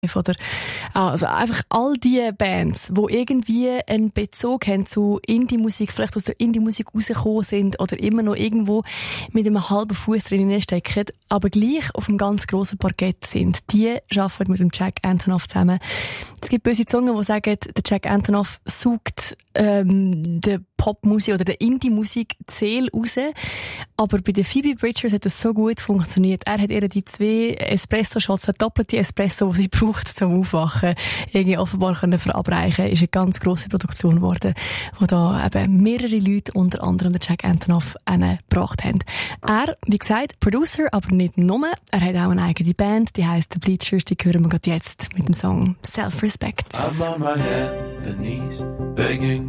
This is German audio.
oder also einfach all die Bands, wo irgendwie einen Bezug haben zu Indie-Musik, vielleicht aus der Indie-Musik rausgekommen sind oder immer noch irgendwo mit einem halben Fuß drin stecken, aber gleich auf einem ganz grossen Parkett sind. Die arbeiten mit dem Jack Antonoff zusammen. Es gibt böse Zungen, die sagen, der Jack Antonoff sucht der Popmusik oder der Indie-Musik Seele raus. Aber bei der Phoebe Bridgers hat das so gut funktioniert. Er hat ihr die 2 Espresso-Shots, der doppelte Espresso, die sie braucht zum Aufwachen, irgendwie offenbar können verabreichen. Ist eine ganz grosse Produktion geworden, wo da eben mehrere Leute, unter anderem der Jack Antonoff, gebracht haben. Er, wie gesagt, Producer, aber nicht nur. Er hat auch eine eigene Band, die heisst The Bleachers. Die hören wir gerade jetzt mit dem Song Self-Respect. I'm on my hands and knees, begging